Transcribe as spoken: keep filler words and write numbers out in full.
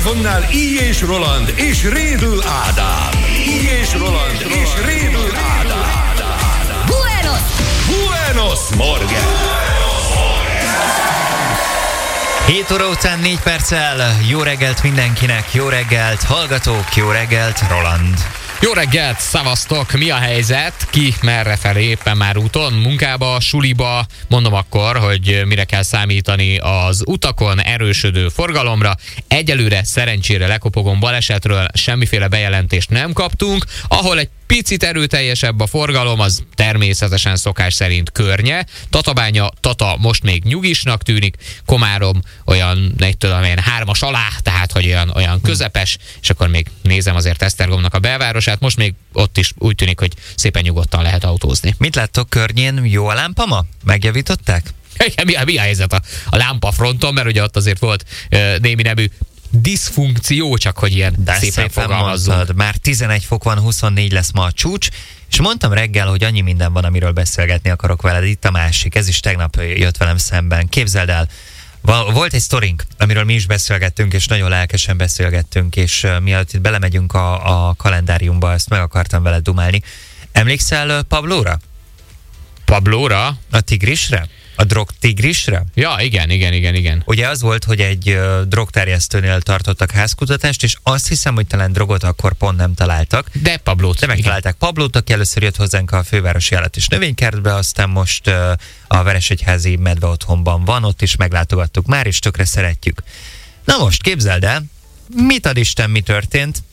mikrofonnál I. és Roland és Rédl Ádám. I. és Roland és Rédl Ádám. Buenos! Buenos Morgen! hét óra után négy perccel. Jó reggelt mindenkinek, jó reggelt hallgatók, jó reggelt Roland. Jó reggelt, szavaztok! Mi a helyzet? Ki merre felé, éppen már úton? Munkába, suliba? Mondom akkor, hogy mire kell számítani az utakon, erősödő forgalomra. Egyelőre szerencsére lekopogom balesetről semmiféle bejelentést nem kaptunk. Ahol egy picit erőteljesebb a forgalom, az természetesen szokás szerint Környe. Tatabánya, Tata most még nyugisnak tűnik, Komárom olyan, egy tudom én, hármas alá, tehát hogy olyan, olyan közepes, és akkor még nézem azért Esztergomnak a belvárosát, most még ott is úgy tűnik, hogy szépen nyugodtan lehet autózni. Mit láttok Környén? Jó a lámpa ma? Megjavították? Mi a, mi a helyzet a, a lámpafronton, mert ugye ott azért volt uh, némi nemű diszfunkció, csak hogy ilyen de szépen, szépen fogalmazzunk. Mondtad, már tizenegy fok van, huszonnégy lesz ma a csúcs, és mondtam reggel, hogy annyi minden van, amiről beszélgetni akarok veled. Itt a másik, ez is tegnap jött velem szemben. Képzeld el, volt egy sztorink, amiről mi is beszélgettünk, és nagyon lelkesen beszélgettünk, és uh, mielőtt itt belemegyünk a, a kalendáriumba, ezt meg akartam veled dumálni. Emlékszel uh, Pablóra? Pablóra? A tigrisre? A drogtigrisre? Ja, igen, igen, igen, igen. Ugye az volt, hogy egy uh, drogterjesztőnél tartottak házkutatást, és azt hiszem, hogy talán drogot akkor pont nem találtak. De Pablót. De megtalálták Pablót, aki először jött hozzánk a fővárosi állat és növénykertbe, aztán most uh, a Veresegyházi medve otthonban van, ott is meglátogattuk már, és tökre szeretjük. Na most képzeld el, mit ad Isten, mi történt?